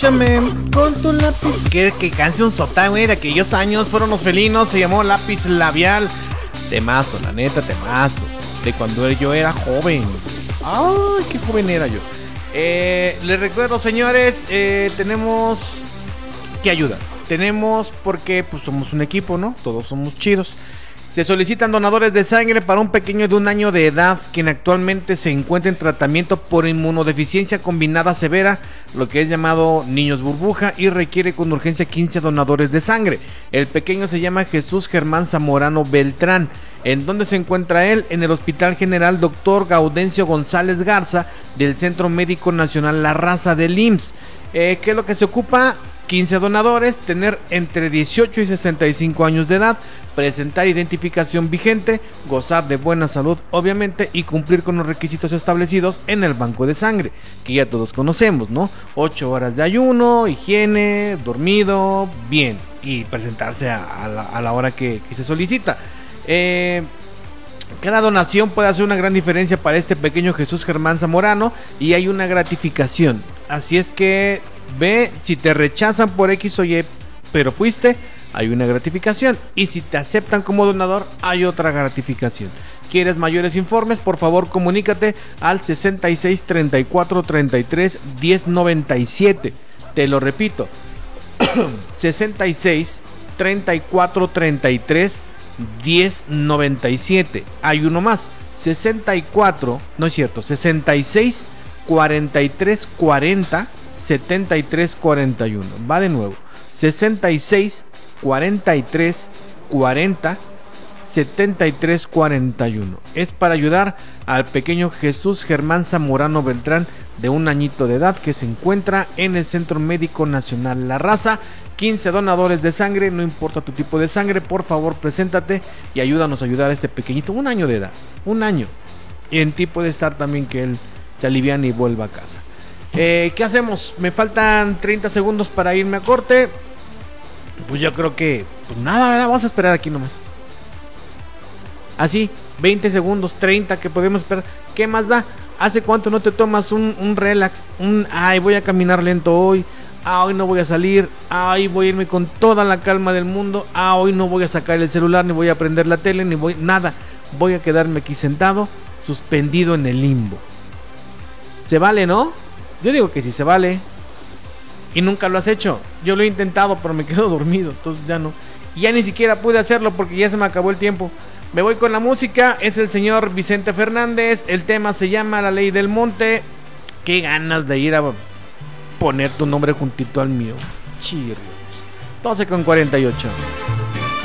Escúchame con tu lápiz. ¿Qué canción sota, güey? De aquellos años fueron los felinos. Se llamó Lápiz Labial. Temazo, la neta, temazo. De cuando yo era joven. Ay, qué joven era yo. Les recuerdo, señores, tenemos que ayudar. Tenemos porque pues somos un equipo, ¿no? Todos somos chidos. Se solicitan donadores de sangre para un pequeño de 1 año de edad, quien actualmente se encuentra en tratamiento por inmunodeficiencia combinada severa, lo que es llamado niños burbuja, y requiere con urgencia 15 donadores de sangre. El pequeño se llama Jesús Germán Zamorano Beltrán. ¿En dónde se encuentra él? En el Hospital General Dr. Gaudencio González Garza del Centro Médico Nacional La Raza del IMSS. ¿Qué es lo que se ocupa? 15 donadores, tener entre 18 y 65 años de edad, presentar identificación vigente, gozar de buena salud obviamente y cumplir con los requisitos establecidos en el banco de sangre, que ya todos conocemos, ¿no? 8 horas de ayuno, higiene, dormido, bien, y presentarse a la hora que se solicita. Cada donación puede hacer una gran diferencia para este pequeño Jesús Germán Zamorano y hay una gratificación. Así es que ve, si te rechazan por X o Y, pero fuiste, hay una gratificación. Y si te aceptan como donador, hay otra gratificación. ¿Quieres mayores informes? Por favor, comunícate al 66 34 33 10 97. Te lo repito, 66 34 33 1097. Hay uno más, 64, no es cierto, 66 43 40 73 41. Va de nuevo, 66 43 40 73 41. Es para ayudar al pequeño Jesús Germán Zamorano Beltrán, de 1 añito de edad, que se encuentra en el Centro Médico Nacional La Raza. 15 donadores de sangre, no importa tu tipo de sangre, por favor preséntate y ayúdanos a ayudar a este pequeñito, 1 año de edad, 1 año. Y en ti puede estar también que él se aliviane y vuelva a casa. ¿Qué hacemos? Me faltan 30 segundos para irme a corte. Pues yo creo que, pues nada, vamos a esperar aquí nomás. Así, 20 segundos, 30 que podemos esperar. ¿Qué más da? ¿Hace cuánto no te tomas un relax? Ay, voy a caminar lento hoy. Hoy no voy a salir. Hoy voy a irme con toda la calma del mundo. Hoy no voy a sacar el celular, ni voy a prender la tele, ni voy... Nada. Voy a quedarme aquí sentado, suspendido en el limbo. ¿Se vale, no? Yo digo que sí se vale. Y nunca lo has hecho. Yo lo he intentado, pero me quedo dormido. Entonces ya no. Y ya ni siquiera pude hacerlo porque ya se me acabó el tiempo. Me voy con la música. Es el señor Vicente Fernández. El tema se llama La Ley del Monte. Qué ganas de ir a poner tu nombre juntito al mío. Chirrios. 12:48.